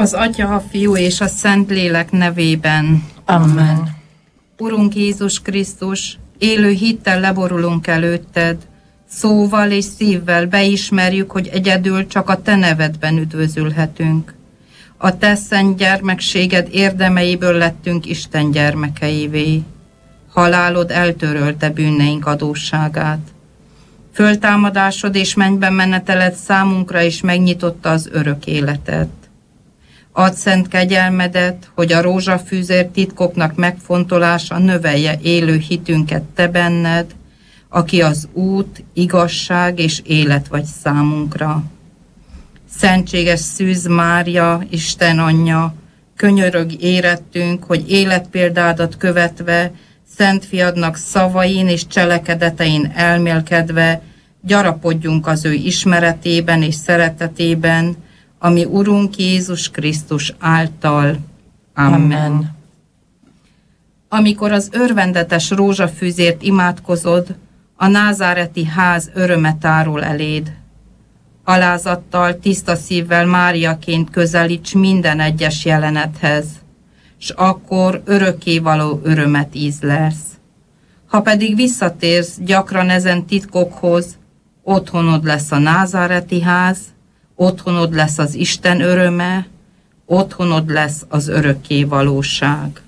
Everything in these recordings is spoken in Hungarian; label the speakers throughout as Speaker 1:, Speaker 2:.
Speaker 1: Az Atya, a Fiú és a Szentlélek nevében.
Speaker 2: Amen.
Speaker 1: Urunk Jézus Krisztus, élő hittel leborulunk előtted, szóval és szívvel beismerjük, hogy egyedül csak a Te nevedben üdvözülhetünk. A Te szent gyermekséged érdemeiből lettünk Isten gyermekeivé. Halálod eltörölte bűneink adósságát. Föltámadásod és mennybe meneteled számunkra is megnyitotta az örök életet. Add szent kegyelmedet, hogy a rózsafűzér titkoknak megfontolása növelje élő hitünket Te benned, aki az út, igazság és élet vagy számunkra. Szentséges Szűz Mária, Isten anyja, könyörögj érettünk, hogy életpéldádat követve, Szent Fiadnak szavain és cselekedetein elmélkedve, gyarapodjunk az ő ismeretében és szeretetében, ami Urunk Jézus Krisztus által. Amen. Amikor az örvendetes rózsafűzért imádkozod, a názáreti ház öröme tárul eléd. Alázattal, tiszta szívvel Máriaként közelíts minden egyes jelenethez, s akkor örökkévaló örömet ízlelsz. Ha pedig visszatérsz gyakran ezen titkokhoz, otthonod lesz a názáreti ház, otthonod lesz az Isten öröme, otthonod lesz az örökké valóság.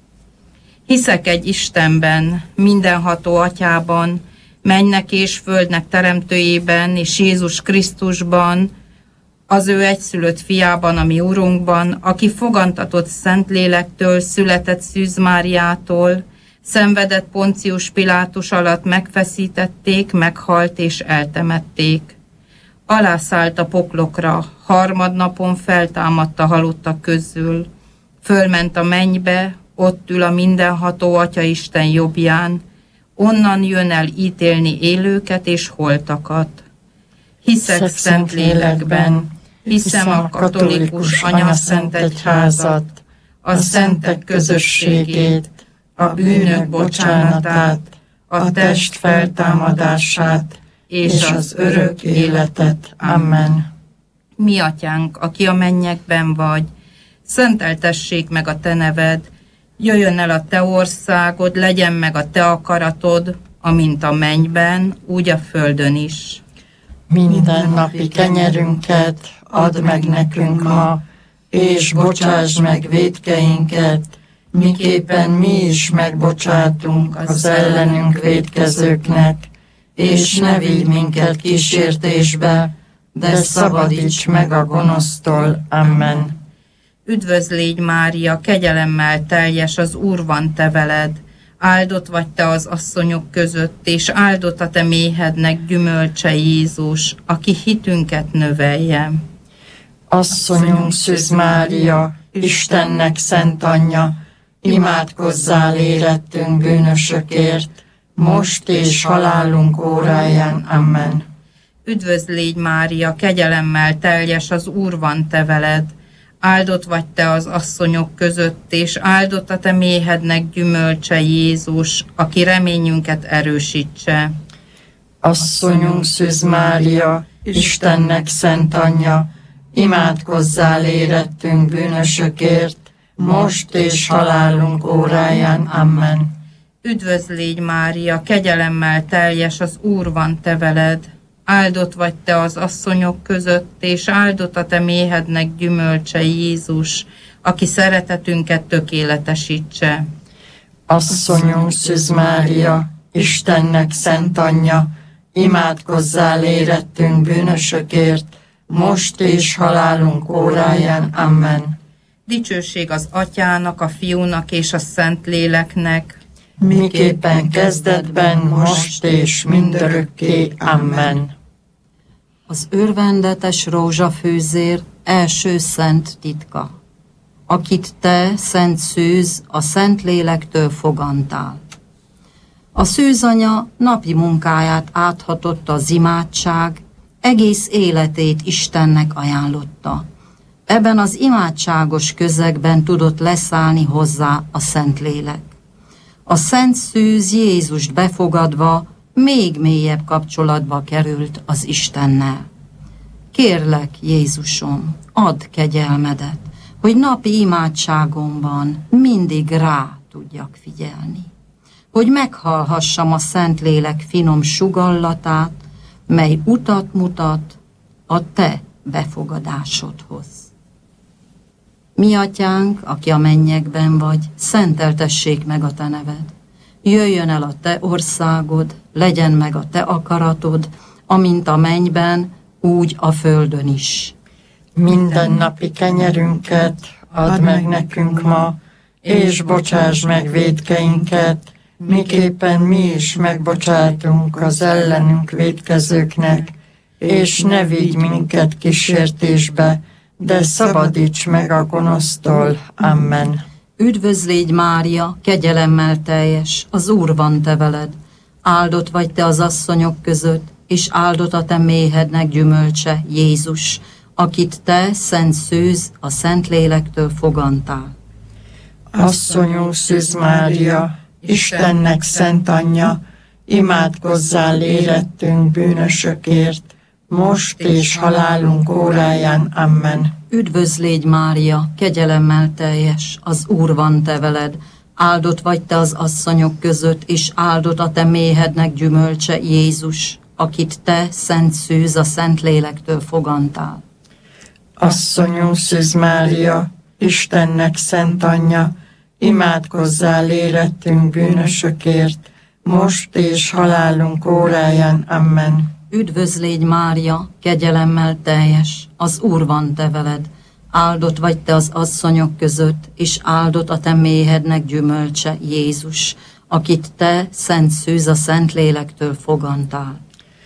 Speaker 1: Hiszek egy Istenben, mindenható Atyában, mennek és földnek teremtőjében, és Jézus Krisztusban, az ő egyszülött fiában, a mi Urunkban, aki fogantatott Szentlélektől, született Szűz Máriától, szenvedett Poncius Pilátus alatt, megfeszítették, meghalt és eltemették. Alászállt a poklokra, harmadnapon feltámadt a halottak közül, fölment a mennybe, ott ül a mindenható Atya Isten jobbján, onnan jön el ítélni élőket és holtakat. Hiszek szent lélekben, hiszem a katolikus anyaszent egyházat, a szentek közösségét, a bűnök bocsánatát, a test feltámadását és az örök életet. Amen. Mi Atyánk, aki a mennyekben vagy, szenteltessék meg a Te neved, jöjjön el a Te országod, legyen meg a Te akaratod, amint a mennyben, úgy a földön is.
Speaker 2: Mindennapi kenyerünket add meg nekünk ma, és bocsáss meg vétkeinket, miképpen mi is megbocsátunk az ellenünk vétkezőknek, és ne vigy minket kísértésbe, de szabadíts meg a gonosztól. Amen.
Speaker 1: Üdvözl légy, Mária, kegyelemmel teljes, az Úr van te veled, áldott vagy te az asszonyok között, és áldott a te méhednek gyümölcse Jézus, aki hitünket növelje.
Speaker 2: Asszonyunk Szűz Mária, Istennek szent anyja, imádkozzál érettünk bűnösökért, most és halálunk óráján. Amen.
Speaker 1: Üdvözl légy, Mária, kegyelemmel teljes, az Úr van te veled, áldott vagy te az asszonyok között, és áldott a te méhednek gyümölcse Jézus, aki reményünket erősítse.
Speaker 2: Asszonyunk Szűz Mária, Istennek szent anyja, imádkozzál érettünk bűnösökért, most és halálunk óráján. Amen.
Speaker 1: Üdvözl légy, Mária, kegyelemmel teljes, az Úr van te veled, áldott vagy te az asszonyok között, és áldott a te méhednek gyümölcse Jézus, aki szeretetünket tökéletesítse.
Speaker 2: Asszonyunk Szűz Mária, Istennek szent anyja, imádkozzál érettünk bűnösökért, most és halálunk óráján. Amen.
Speaker 1: Dicsőség az Atyának, a Fiúnak és a Szentléleknek,
Speaker 2: miképpen kezdetben, most és mindörökké. Amen.
Speaker 3: Az örvendetes rózsafűzér első szent titka, akit te, Szent Szűz, a Szentlélektől fogantál. A szűzanya napi munkáját áthatotta az imádság, egész életét Istennek ajánlotta. Ebben az imádságos közegben tudott leszállni hozzá a Szentlélek. A Szent Szűz Jézust befogadva még mélyebb kapcsolatba került az Istennel. Kérlek, Jézusom, add kegyelmedet, hogy napi imádságomban mindig rá tudjak figyelni, hogy meghallhassam a Szentlélek finom sugallatát, mely utat mutat a te befogadásodhoz. Mi atyánk, aki a mennyekben vagy, szenteltessék meg a te neved. Jöjjön el a te országod, legyen meg a te akaratod, amint a mennyben, úgy a földön is.
Speaker 2: Mindennapi kenyerünket add meg nekünk ma, és bocsáss meg vétkeinket, miképpen mi is megbocsátunk az ellenünk vétkezőknek, és ne vigy minket kísértésbe, de szabadíts meg a gonosztól. Amen.
Speaker 3: Üdvözl légy, Mária, kegyelemmel teljes, az Úr van te veled. Áldott vagy te az asszonyok között, és áldott a te méhednek gyümölcse, Jézus, akit te, Szent Szűz, a Szentlélektől fogantál.
Speaker 2: Asszonyunk Szűz Mária, Istennek szent anyja, imádkozzál érettünk bűnösökért, most és halálunk óráján. Amen.
Speaker 3: Üdvözl légy, Mária, kegyelemmel teljes, az Úr van te veled. Áldott vagy te az asszonyok között, és áldott a te méhednek gyümölcse, Jézus, akit te, Szent Szűz, a Szentlélektől fogantál.
Speaker 2: Asszonyunk Szűz Mária, Istennek szent anyja, imádkozzál érettünk bűnösökért, most és halálunk óráján. Amen.
Speaker 3: Üdvözl légy, Mária, kegyelemmel teljes, az Úr van te veled. Áldott vagy te az asszonyok között, és áldott a te méhednek gyümölcse, Jézus, akit te, Szent Szűz, a Szentlélektől fogantál.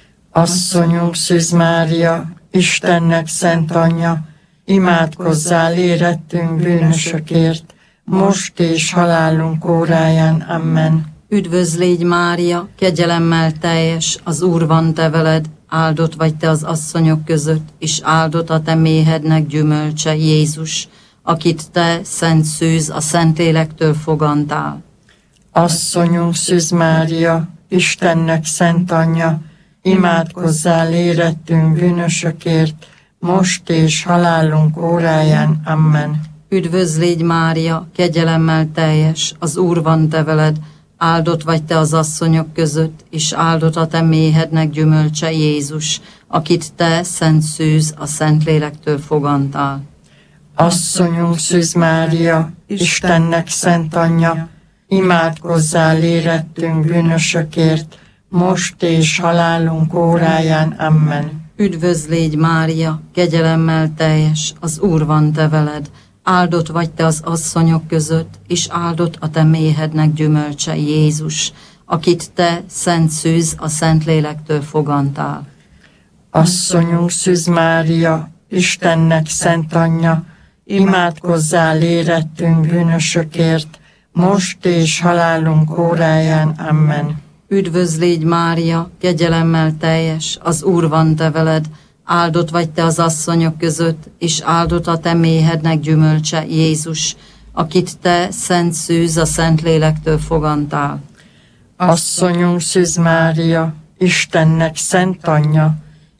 Speaker 2: Asszonyunk Szűz Mária, Istennek szent anyja, imádkozzál érettünk bűnösökért, most és halálunk óráján. Amen.
Speaker 3: Üdvözl légy, Mária, kegyelemmel teljes, az Úr van te veled, áldott vagy te az asszonyok között, és áldott a te méhednek gyümölcse, Jézus, akit te, Szent Szűz, a Szentlélektől fogantál.
Speaker 2: Asszonyunk Szűz Mária, Istennek szent anyja, imádkozzál érettünk bűnösökért, most és halálunk óráján. Amen.
Speaker 3: Üdvözl légy, Mária, kegyelemmel teljes, az Úr van te veled, áldott vagy te az asszonyok között, és áldott a te méhednek gyümölcse, Jézus, akit te, Szent Szűz, a Szentlélektől fogantál.
Speaker 2: Asszonyunk Szűz Mária, Istennek szent anyja, imádkozzál érettünk bűnösökért, most és halálunk óráján. Amen.
Speaker 3: Üdvözl légy, Mária, kegyelemmel teljes, az Úr van te veled, áldott vagy te az asszonyok között, és áldott a te méhednek gyümölcse, Jézus, akit te, Szent Szűz, a Szentlélektől fogantál.
Speaker 2: Asszonyunk Szűz Mária, Istennek szent anyja, imádkozzál érettünk bűnösökért, most és halálunk óráján. Amen.
Speaker 3: Üdvözl légy, Mária, kegyelemmel teljes, az Úr van te veled, áldott vagy te az asszonyok között, és áldott a te méhednek gyümölcse, Jézus, akit te, Szent Szűz, a Szentlélektől fogantál.
Speaker 2: Asszonyunk Szűz Mária, Istennek szent anyja,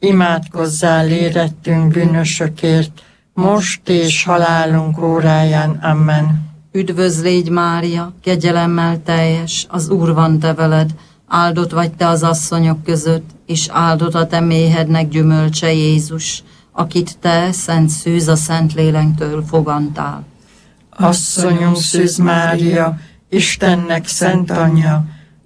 Speaker 2: imádkozzál érettünk bűnösökért, most és halálunk óráján. Amen.
Speaker 3: Üdvözl légy, Mária, kegyelemmel teljes, az Úr van te veled, áldott vagy te az asszonyok között, és áldott a te méhednek gyümölcse, Jézus, akit te, Szent Szűz, a Szentlélektől fogantál.
Speaker 2: Asszonyunk Szűz Mária, Istennek szent anyja,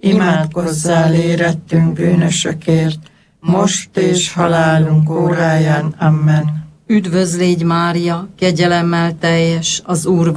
Speaker 2: imádkozzál érettünk bűnösökért, most és halálunk óráján. Amen.
Speaker 3: Üdvözl légy, Mária, kegyelemmel teljes, az Úr